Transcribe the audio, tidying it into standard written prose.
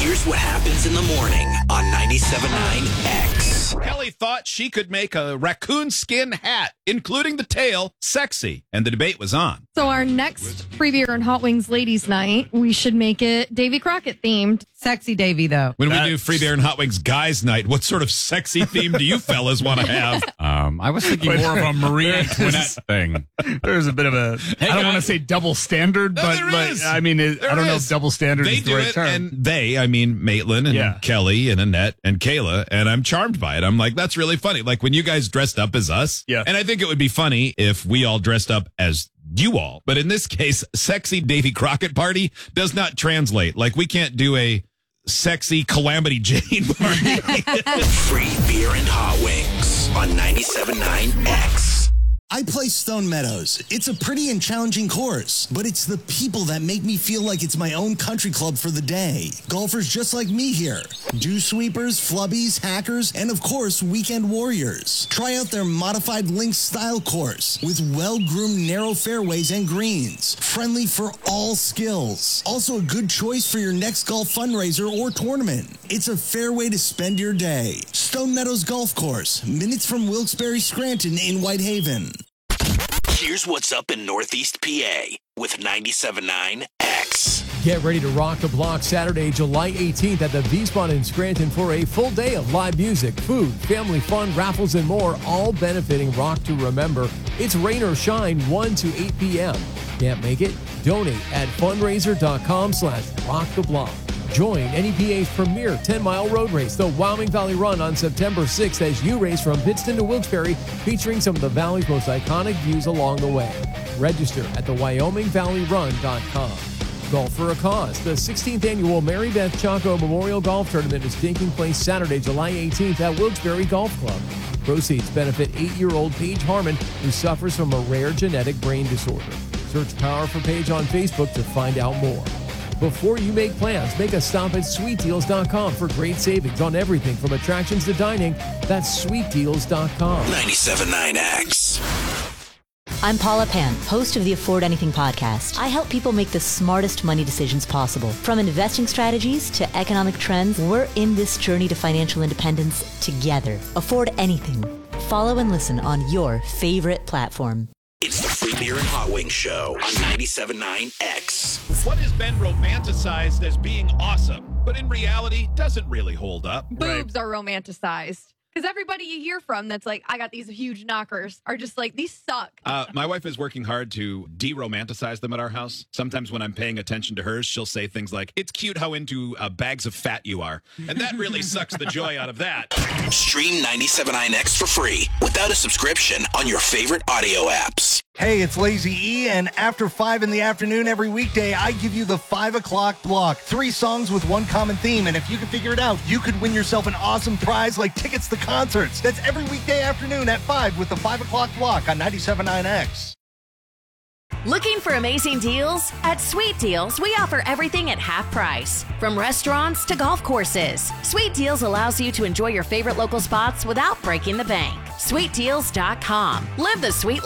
Here's what happens in the morning on 97.9 X. Kelly thought she could make a raccoon skin hat, including the tail, sexy, and the debate was on. So our next Free Beer and Hot Wings Ladies Night, we should make it Davy Crockett themed. Sexy Davy, though. When we do Free Beer and Hot Wings Guys Night, what sort of sexy theme do you fellas want to have? I was thinking more of a Marie Antoinette thing. There's a bit of a, I don't want to say double standard, No, but there is. I mean, I don't know is. if double standard They is the do right it, term. and they, I mean, Maitland and Kelly and Annette and Kayla, and I'm charmed by it. I'm like, that's really funny. Like when you guys dressed up as us. Yeah. And I think it would be funny if we all dressed up as you all. But in this case, sexy Davy Crockett party does not translate. Like we can't do a sexy Calamity Jane party. Free Beer and Hot Wings on 97.9 X. I play Stone Meadows. It's a pretty and challenging course, but it's the people that make me feel like it's my own country club for the day. Golfers just like me here. Dew sweepers, flubbies, hackers, and of course, weekend warriors. Try out their modified links style course with well-groomed narrow fairways and greens. Friendly for all skills. Also a good choice for your next golf fundraiser or tournament. It's a fair way to spend your day. Stone Meadows Golf Course, minutes from Wilkes-Barre Scranton in Whitehaven. Here's what's up in Northeast PA with 97.9 X. Get ready to rock the block Saturday, July 18th at the V-Spot in Scranton for a full day of live music, food, family fun, raffles, and more, all benefiting Rock to Remember. It's rain or shine 1 to 8 p.m. Can't make it? Donate at fundraiser.com/rocktheblock. Join NEPA's premier 10-mile road race, the Wyoming Valley Run, on September 6th as you race from Pittston to Wilkes-Barre, featuring some of the Valley's most iconic views along the way. Register at the WyomingValleyRun.com. Golf for a Cause. The 16th annual Mary Beth Chaco Memorial Golf Tournament is taking place Saturday, July 18th at Wilkes-Barre Golf Club. Proceeds benefit 8-year-old Paige Harmon, who suffers from a rare genetic brain disorder. Search Power for Paige on Facebook to find out more. Before you make plans, make a stop at sweetdeals.com for great savings on everything from attractions to dining. That's sweetdeals.com. 97.9 X. I'm Paula Pan, host of the Afford Anything podcast. I help people make the smartest money decisions possible. From investing strategies to economic trends, we're in this journey to financial independence together. Afford Anything. Follow and listen on your favorite platform. It's the Free Beer and Hot Wings Show on 97.9 X. What has been romanticized as being awesome, but in reality doesn't really hold up? Boobs are romanticized. Because everybody you hear from that's like, I got these huge knockers, are just like, these suck. My wife is working hard to de-romanticize them at our house. Sometimes when I'm paying attention to hers, she'll say things like, it's cute how into bags of fat you are. And that really sucks the joy out of that. Stream 97.9 X for free without a subscription on your favorite audio apps. Hey, it's Lazy E, and after 5 in the afternoon every weekday, I give you the 5 o'clock block. 3 songs with one common theme, and if you can figure it out, you could win yourself an awesome prize like tickets to concerts. That's every weekday afternoon at 5 with the 5 o'clock block on 97.9 X. Looking for amazing deals? At Sweet Deals, we offer everything at half price. From restaurants to golf courses, Sweet Deals allows you to enjoy your favorite local spots without breaking the bank. SweetDeals.com. Live the sweet